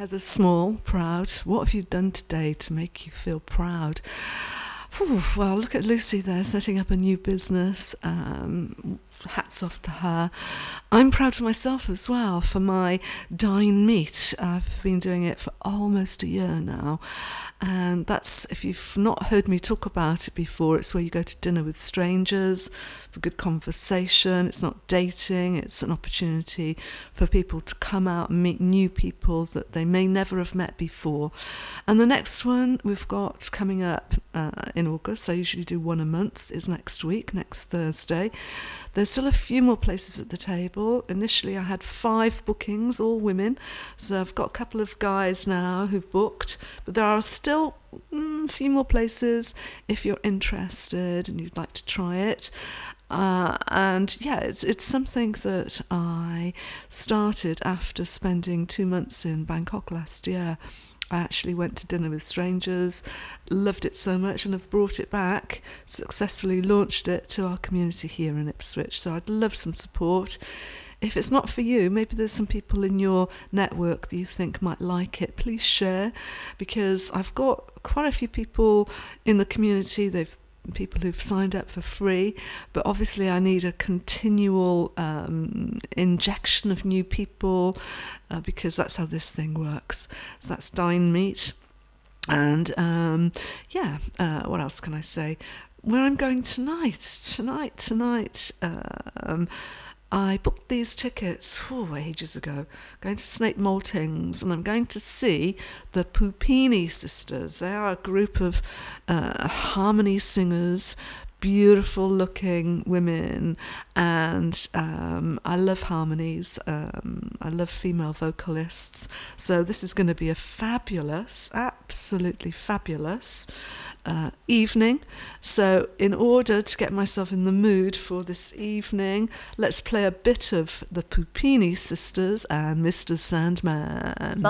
Heather Small, proud. What have you done today to make you feel proud? Well, look at Lucy there, setting up a new business. Hats off to her. I'm proud of myself as well for my Dine Meet. I've been doing it for almost a year now. And that's, if you've not heard me talk about it before, it's where you go to dinner with strangers for good conversation. It's not dating, it's an opportunity for people to come out and meet new people that they may never have met before. And the next one we've got coming up in August, I usually do one a month, is next week, next Thursday. There's still a few more places at the table. Initially I had 5 bookings, all women, so I've got a couple of guys now who've booked, but there are still a few more places if you're interested and you'd like to try it. And yeah, it's something that I started after spending 2 months in Bangkok last year. I actually went to dinner with strangers, loved it so much, and have brought it back, successfully launched it to our community here in Ipswich. So I'd love some support. If it's not for you, maybe there's some people in your network that you think might like it. Please share, because I've got quite a few people in the community. They've people who've signed up for free, but obviously I need a continual injection of new people because that's how this thing works. So that's Dine Meet. And what else can I say? Where I'm going tonight, I booked these tickets ages ago, going to Snape Maltings, and I'm going to see the Pupini sisters. They are a group of harmony singers, beautiful looking women, and I love harmonies. I love female vocalists. So this is going to be a fabulous, absolutely fabulous evening. So in order to get myself in the mood for this evening, let's play a bit of the Pupini sisters and Mr. Sandman.